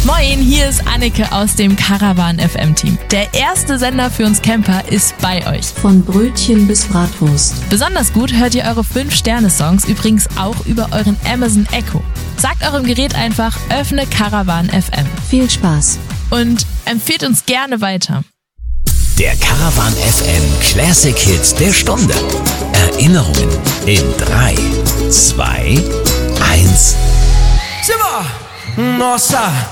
Moin, hier ist Anneke aus dem Caravan FM Team. Der erste Sender für uns Camper ist bei euch. Von Brötchen bis Bratwurst. Besonders gut hört ihr eure 5-Sterne-Songs übrigens auch über euren Amazon Echo. Sagt eurem Gerät einfach, öffne Caravan FM. Viel Spaß. Und empfehlt uns gerne weiter. Der Caravan FM Classic Hits der Stunde. Erinnerungen in 3, 2, 1. Simba! Nossa!